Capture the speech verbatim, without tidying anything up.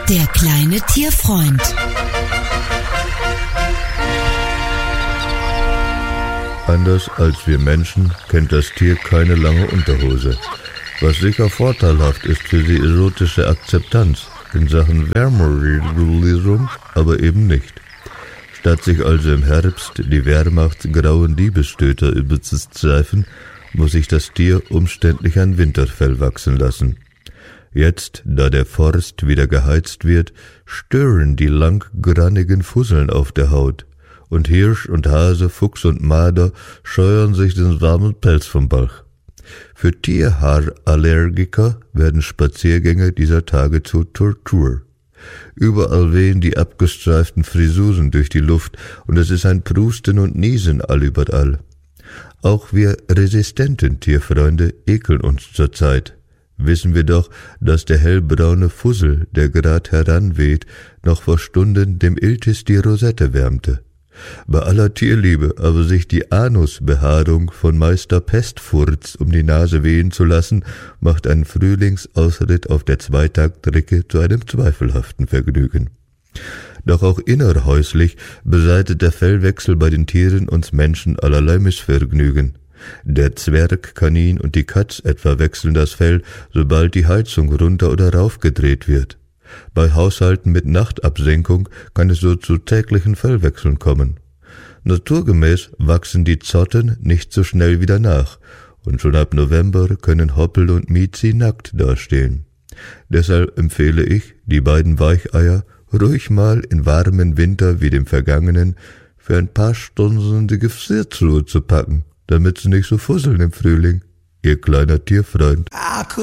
Der kleine Tierfreund. Anders als wir Menschen kennt das Tier keine lange Unterhose, was sicher vorteilhaft ist für die erotische Akzeptanz in Sachen Wärmeregulierung, aber eben nicht. Statt sich also im Herbst die wehrmachtsgrauen Liebesstöter überzustreifen, muss sich das Tier umständlich ein Winterfell wachsen lassen. Jetzt, da der Forst wieder geheizt wird, stören die langgrannigen Fusseln auf der Haut, und Hirsch und Hase, Fuchs und Marder scheuern sich den warmen Pelz vom Bauch. Für Tierhaarallergiker werden Spaziergänge dieser Tage zur Tortur. Überall wehen die abgestreiften Frisuren durch die Luft, und es ist ein Prusten und Niesen allüberall. Auch wir resistenten Tierfreunde ekeln uns zurzeit. Wissen wir doch, dass der hellbraune Fussel, der grad heranweht, noch vor Stunden dem Iltis die Rosette wärmte. Bei aller Tierliebe aber sich die Anusbehaarung von Meister Pestfurz um die Nase wehen zu lassen, macht einen Frühlingsausritt auf der Zweitaktricke zu einem zweifelhaften Vergnügen. Doch auch innerhäuslich beseitigt der Fellwechsel bei den Tieren uns Menschen allerlei Missvergnügen. Der Zwergkanin und die Katz etwa wechseln das Fell, sobald die Heizung runter oder raufgedreht wird. Bei Haushalten mit Nachtabsenkung kann es so zu täglichen Fellwechseln kommen. Naturgemäß wachsen die Zotten nicht so schnell wieder nach, und schon ab November können Hoppel und Miezi nackt dastehen. Deshalb empfehle ich, die beiden Weicheier ruhig mal in warmen Winter wie dem vergangenen für ein paar Stunden in die Gefriertruhe zu packen, damit sie nicht so fusseln im Frühling. Ihr kleiner Tierfreund.